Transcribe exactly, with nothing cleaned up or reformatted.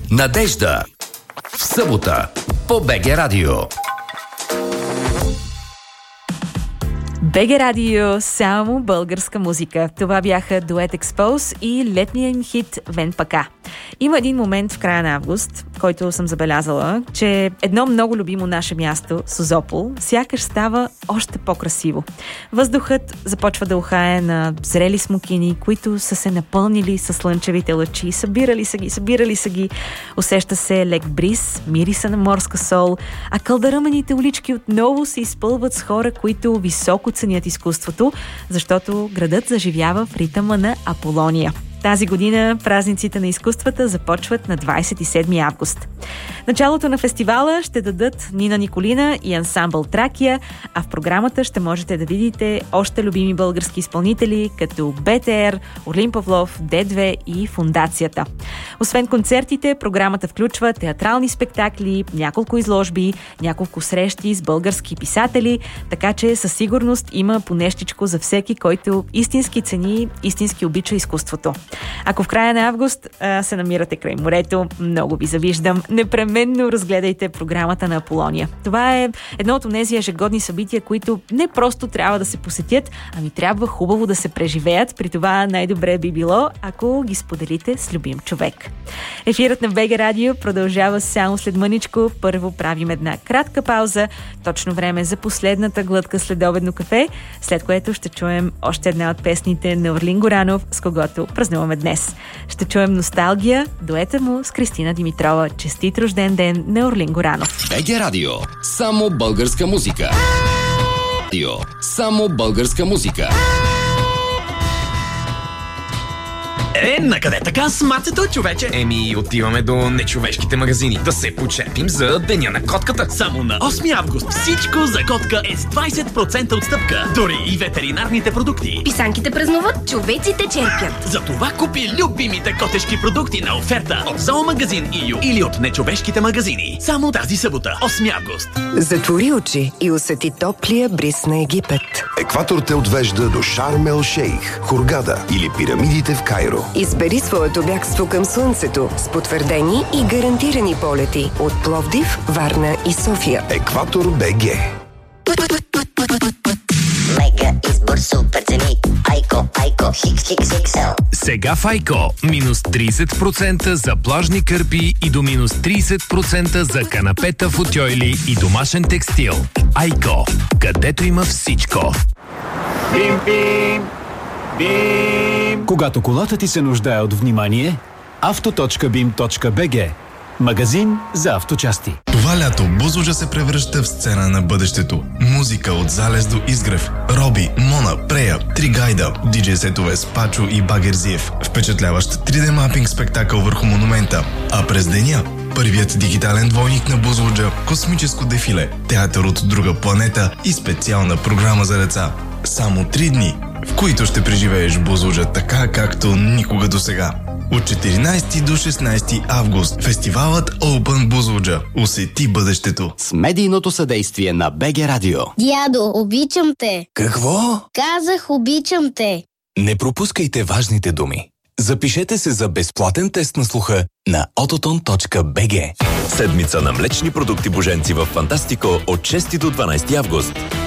Надежда. В събота по БГ Радио. БГ Радио, само българска музика. Това бяха дует Expose и летният им хит Вен Пака. Има един момент в края на август, който съм забелязала, че едно много любимо наше място, Созопол, сякаш става още по-красиво. Въздухът започва да ухае на зрели смокини, които са се напълнили с слънчевите лъчи. Събирали са ги, събирали са ги. Усеща се лек бриз, мириса на морска сол, а кълдаръмените улички отново се изпълват с хора, които високо ценят изкуството, защото градът заживява в ритъма на Аполония. Тази година празниците на изкуствата започват на двадесет и седми август. Началото на фестивала ще дадат Нина Николина и ансамбъл Тракия, а в програмата ще можете да видите още любими български изпълнители, като БТР, Орлин Павлов, Д две и Фундацията. Освен концертите, програмата включва театрални спектакли, няколко изложби, няколко срещи с български писатели, така че със сигурност има понещичко за всеки, който истински цени, истински обича изкуството. Ако в края на август а, се намирате край морето, много ви завиждам. Непременно разгледайте програмата на Аполония. Това е едно от тези ежегодни събития, които не просто трябва да се посетят, ами трябва хубаво да се преживеят. При това най-добре би било, ако ги споделите с любим човек. Ефирът на БГ Радио продължава само след мъничко. Първо правим една кратка пауза, точно време за последната глътка следобедно кафе, след което ще чуем още една от песните на Орлин Горанов, с когото празнуваме днес. Ще чуем носталгия, дуета му с Кристина Димитрова. Честит рожден ден на Орлин Горанов. БГ Радио. Само българска музика. Радио. Само българска музика. Е, накъде така с мацето, човече? Еми, отиваме до нечовешките магазини да се почепим за Деня на котката. Само на осми август всичко за котка е с двадесет процента отстъпка. Дори и ветеринарните продукти. Писанките празнуват, човеците черпят. Затова купи любимите котешки продукти на оферта от зоомагазин и ю или от нечовешките магазини. Само тази събота, осми август. Затвори очи и усети топлия бриз на Египет. Екватор те отвежда до Шарм ел Шейх, Хургада или пирамидите в Кайро. Избери своето бягство към слънцето с потвърдени и гарантирани полети от Пловдив, Варна и София. Екватор БГ. Мега избор, супер цени. Айко, Айко, хикс, хикс, иксел. Сега в Айко минус тридесет процента за плажни кърпи и до минус тридесет процента за канапета, футьойли и домашен текстил. Айко, където има всичко. Бим, бим, бим. Когато колата ти се нуждае от внимание, авто точка бим точка бг. Магазин за авточасти. Това лято Бузлуджа се превръща в сцена на бъдещето. Музика от Залез до Изгрев, Роби, Мона, Прея, Тригайда, диджей сетове с Пачо и Багерзиев, впечатляващ три Д мапинг спектакъл върху монумента. А през деня първият дигитален двойник на Бузлуджа, космическо дефиле, театър от друга планета и специална програма за деца. Само три дни, в които ще преживееш Бузлуджа така, както никога досега. От четиринадесети до шестнадесети август фестивалът Open Бузлуджа. Усети бъдещето. С медийното съдействие на БГ Радио. Дядо, обичам те. Какво? Казах, обичам те. Не пропускайте важните думи. Запишете се за безплатен тест на слуха на ототон точка бг. Седмица на млечни продукти боженци в Фантастико от шести до дванадесети август.